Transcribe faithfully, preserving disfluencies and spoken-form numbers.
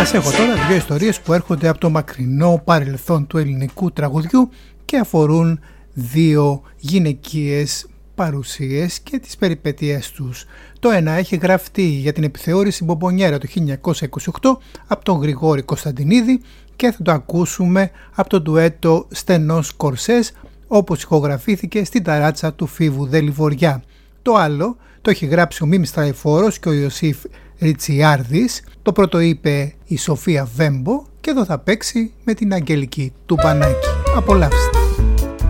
Σας έχω τώρα δύο ιστορίες που έρχονται από το μακρινό παρελθόν του ελληνικού τραγουδιού και αφορούν δύο γυναικείες παρουσίες και τις περιπέτειές τους. Το ένα έχει γραφτεί για την επιθεώρηση Μπομπονιέρα το χίλια εννιακόσια είκοσι οκτώ από τον Γρηγόρη Κωνσταντινίδη και θα το ακούσουμε από το ντουέτο Στενός Κορσές, όπως ηχογραφήθηκε στην ταράτσα του Φίβου Δελιβοριά. Το άλλο το έχει γράψει ο Μίμης Τραϊφόρος και ο Ιωσήφ Ριτσιάρδης. Το πρώτο είπε η Σοφία Βέμπο και εδώ θα παίξει με την Αγγελική Τουμπανάκη. Απολαύστε.